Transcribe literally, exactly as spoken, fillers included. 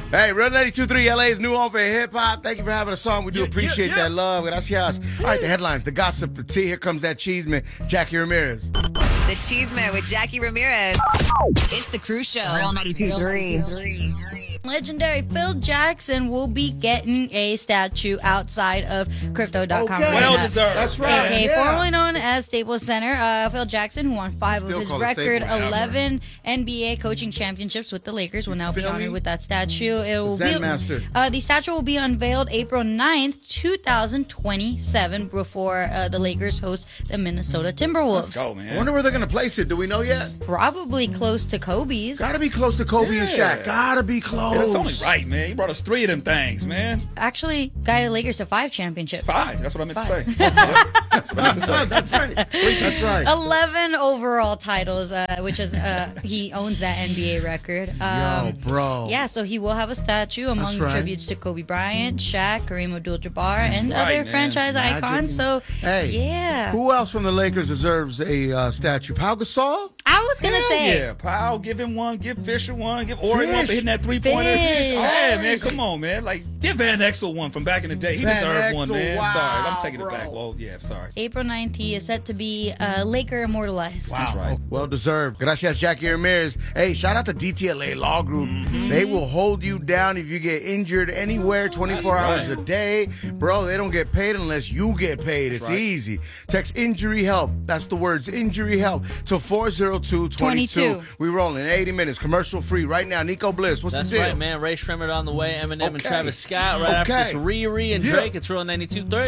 Hey, Real ninety-two point three L A's new home for hip-hop. Thank you for having us on. We do Yeah, appreciate yeah, yeah. that love. Gracias. All right, the headlines, the gossip, the tea. Here comes that cheeseman, Jackie Ramirez. The Cheeseman with Jackie Ramirez. It's the Cruise Show. Real ninety-two point three. Legendary Phil Jackson will be getting a statue outside of Crypto dot com. Okay. right Well now. deserved. That's right. Okay, Yeah. formerly known as Staples Center, uh, Phil Jackson, who won five Still of his call it record Staples. eleven N B A coaching championships with the Lakers, will now be Feel me? honored with that statue. It will Zen be master. Uh, the statue will be unveiled April ninth, twenty twenty-seven, before uh, the Lakers host the Minnesota Timberwolves. Let's go, I man. wonder where they're going to place it. Do we know yet? Probably close to Kobe's. Gotta be close to Kobe and Yeah. Shaq. Gotta be close. Yeah, that's only right, man. You brought us three of them things, man. Actually, guided the Lakers to five championships. Five. That's what I meant Five. to say. That's what I meant to say. That's right. That's right. eleven overall titles, uh, which is uh, he owns that N B A record. Um, Yo, bro. Yeah, so he will have a statue among That's the right. tributes to Kobe Bryant, Shaq, Kareem Abdul-Jabbar, and right, other man. franchise Magic. icons. So, Hey, yeah. Who else from the Lakers deserves a uh, statue? Pau Gasol? I was going to Hell say, yeah. Powell, give him one. Give Fisher one. Give Ori one Fish. for hitting that three-pointer. Fish. Yeah, man. Come on, man. Like, give Van Exel one from back in the day. He Van deserved one, Exel, man. wow, sorry. I'm taking bro. it back. Well, yeah, sorry. April ninth, he is set to be uh, Laker immortalized. That's right. Well deserved. Gracias, Jackie Ramirez. Hey, shout out to D T L A Law Group. Mm-hmm. They will hold you down if you get injured anywhere twenty-four That's hours right. a day. Bro, they don't get paid unless you get paid. It's right. easy. Text injury help. That's the words injury help to four zero two two two. twenty-two. We rolling eighty minutes, commercial free right now. Nico Bliss, what's That's the deal? right, man. Ray Shrimmer on the way. Eminem and Okay. Travis Scott right after Okay. this. Riri and Yeah. Drake. It's Real ninety-two point three.